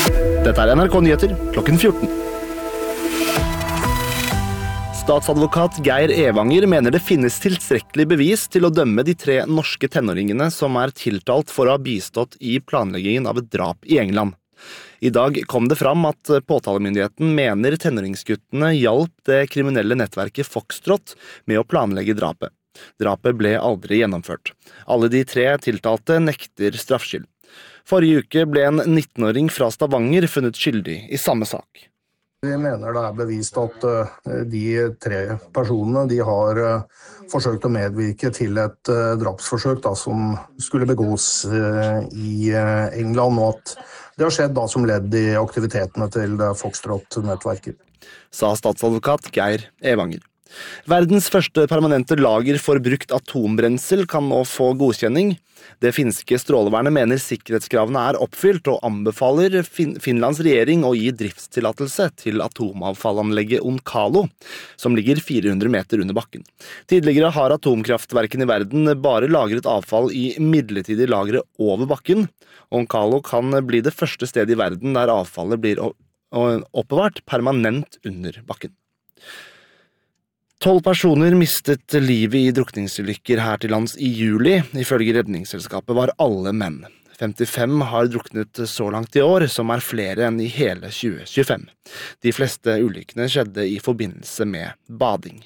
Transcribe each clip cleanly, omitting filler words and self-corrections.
Dette NRK Nyheter klokken 14. Statsadvokat Geir Evanger mener det finnes tilstrekkelig bevis til å dømme de 3 norske tenåringene som tiltalt for å ha bistått i planleggingen av et drap i England. I dag kom det fram at påtalemyndigheten mener tenåringsguttene hjalp det kriminelle nettverket Foxtrot med å planlegge drapet. Drapet ble aldri gjennomført. Alle de 3 tiltalte nekter straffskyld. Forrige uke ble en 19-åring fra Stavanger funnet skyldig i samme sak. Vi mener det bevist at de 3 personene de har forsøkt å medvirke til et drapsforsøk som skulle begås i England, og at det har skjedd som ledd i aktivitetene til Foxtrot-nettverket. Sa statsadvokat Geir Evanger. Verdens første permanente lager for brukt atombrensel kan nå få godkjenning. Det finske strålevernet mener sikkerhetskravene oppfylt og anbefaler Finlands regjering å gi driftstillatelse til atomavfallanlegget Onkalo, som ligger 400 meter under bakken. Tidligere har atomkraftverkene i verden bare lagret avfall i midlertidige lagre over bakken. Onkalo kan bli det første stedet i verden der avfallet blir oppbevart permanent under bakken. 12 personer mistet livet i drukningsulykker her til lands i juli. Ifølge redningsselskapet var alle menn. 55 har druknet så langt i år, som flere enn i hele 2025. De fleste ulykkene skjedde i forbindelse med bading.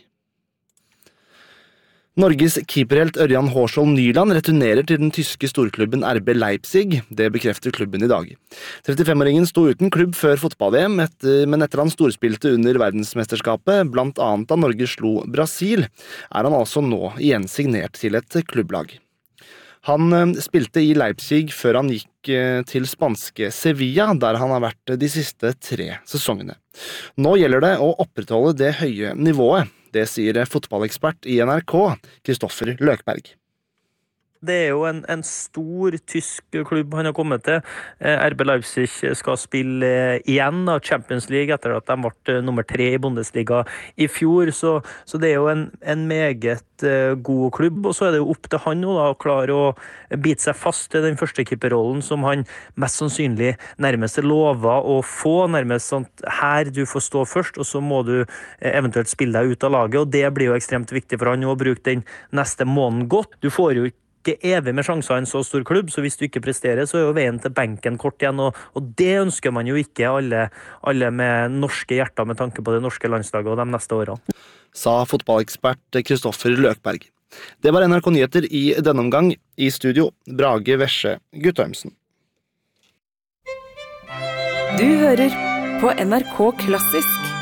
Norges keeperhelt Ørjan Hårskjold Nyland returnerer til den tyske storklubben RB Leipzig. Det bekrefter klubben i dag. 35-åringen sto uten klubb før fotball-VM, men etter han storspilte under verdensmesterskapet, blant annet da Norge slo Brasil, han altså nå igjen signert til et klubblag. Han spilte i Leipzig før han gikk til spanske Sevilla, der han har vært de siste 3 sesongene. Nå gjelder det å opprettholde det høye nivået. Det sier fotballekspert i NRK, Kristoffer Løkberg. Det jo en stor tysk klubb han har kommet til. RB Leipzig skal spille igjen av Champions League etter at de ble nummer 3 i Bundesliga i fjor. Så det jo en meget god klubb, og så det jo opp til han nå å klare å bite seg fast til den første keeperrollen som han mest sannsynlig nærmest lovet å få, nærmest sånn her du får stå først, og så må du eventuelt spille deg ut av laget, og det blir jo ekstremt viktig for han å bruke den neste måneden godt. Du får jo ikke evig med sjanser i en så stor klubb, så hvis du ikke presterer, så jo veien til benken kort igjen, og det ønsker man jo ikke alle med norske hjerter med tanke på det norske landslaget og de neste årene. Sa fotballekspert Kristoffer Løkberg. Det var NRK Nyheter i denne omgang. I studio, Brage Vesje Guttormsen. Du hører på NRK Klassisk.